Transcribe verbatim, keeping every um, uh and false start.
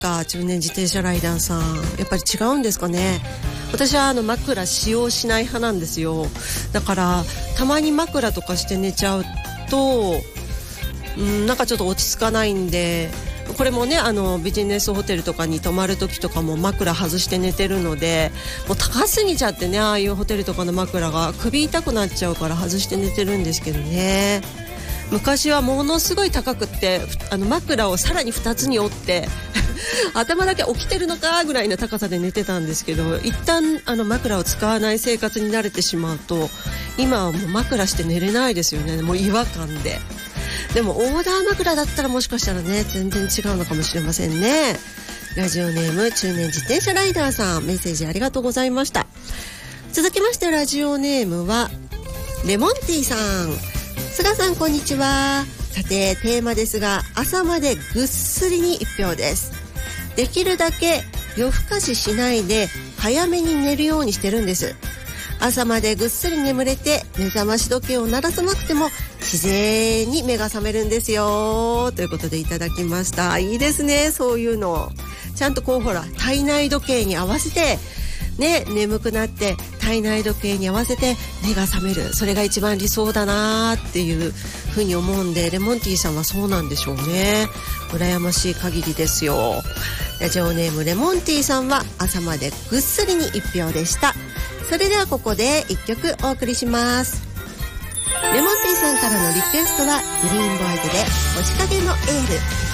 か中年自転車ライダーさん、やっぱり違うんですかね。私はあの枕使用しない派なんですよ。だからたまに枕とかして寝ちゃうと、うん、なんかちょっと落ち着かないんで、これもね、あのビジネスホテルとかに泊まる時とかも枕外して寝てるので、もう高すぎちゃってね、ああいうホテルとかの枕が首痛くなっちゃうから外して寝てるんですけどね。昔はものすごい高くって、あの枕をさらにふたつに折って頭だけ起きてるのかぐらいの高さで寝てたんですけど、一旦あの枕を使わない生活に慣れてしまうと、今はもう枕して寝れないですよね。もう違和感で。でもオーダー枕だったらもしかしたらね、全然違うのかもしれませんね。ラジオネーム中年自転車ライダーさん、メッセージありがとうございました。続きましてラジオネームはレモンティーさん。菅さんこんにちは。さてテーマですが、朝までぐっすりに一票です。できるだけ夜更かししないで早めに寝るようにしてるんです。朝までぐっすり眠れて目覚まし時計を鳴らさなくても自然に目が覚めるんですよ、ということでいただきました。いいですね、そういうのちゃんとこうほら体内時計に合わせてね、眠くなって体内時計に合わせて目が覚める、それが一番理想だなっていうふうに思うんで、レモンティーさんはそうなんでしょうね。羨ましい限りですよ。ラジオネームレモンティーさんは朝までぐっすりに一票でした。それではここで一曲お送りします。レモンティーさんからのリクエストはグリーンボーイズで星影のエール。